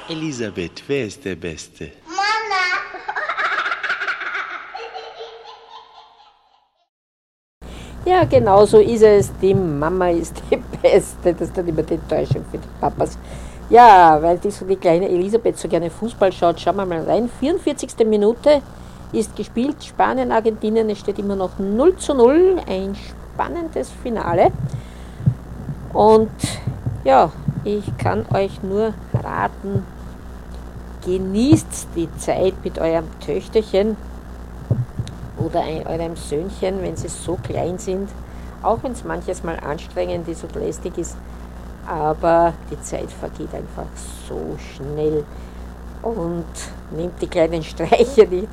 Elisabeth, wer ist der Beste? Ja, genau so ist es. Die Mama ist die Beste. Das ist dann immer die Enttäuschung für die Papas. Ja, weil die kleine Elisabeth so gerne Fußball schaut, schauen wir mal rein. 44. Minute ist gespielt. Spanien, Argentinien. Es steht immer noch 0:0. Ein spannendes Finale. Und ja, ich kann euch nur raten, genießt die Zeit mit eurem Töchterchen oder eurem Söhnchen, wenn sie so klein sind, auch wenn es manches Mal anstrengend ist und lästig ist, aber die Zeit vergeht einfach so schnell und nehmt die kleinen Streiche nicht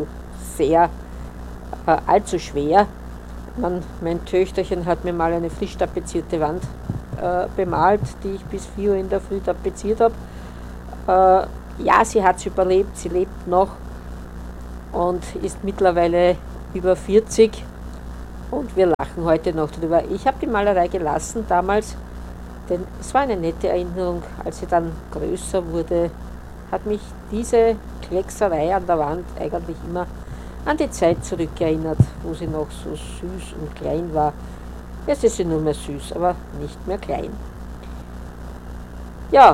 allzu schwer. Mein Töchterchen hat mir mal eine frisch tapezierte Wand bemalt, die ich bis 4 Uhr in der Früh tapeziert habe. Ja, sie hat es überlebt, sie lebt noch und ist mittlerweile über 40 und wir lachen heute noch drüber. Ich habe die Malerei gelassen damals, denn es war eine nette Erinnerung. Als sie dann größer wurde, hat mich diese Kleckserei an der Wand eigentlich immer an die Zeit zurückerinnert, wo sie noch so süß und klein war. Jetzt ist sie nur mehr süß, aber nicht mehr klein. Ja,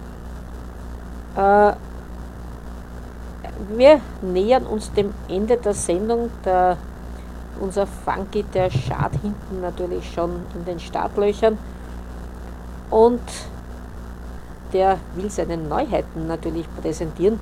wir nähern uns dem Ende der Sendung. Unser Funky, der schart hinten natürlich schon in den Startlöchern und der will seine Neuheiten natürlich präsentieren.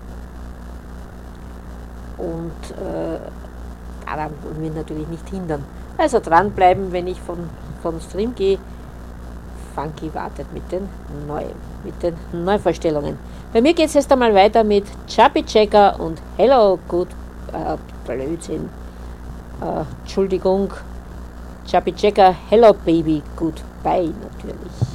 Und daran wollen wir natürlich nicht hindern. Also dranbleiben, wenn ich von Stream gehe. Funky wartet mit den Neuvorstellungen. Bei mir geht es jetzt einmal weiter mit Chubby Checker und Hello Good Blödsinn. Entschuldigung. Chubby Checker, Hello Baby, Goodbye natürlich.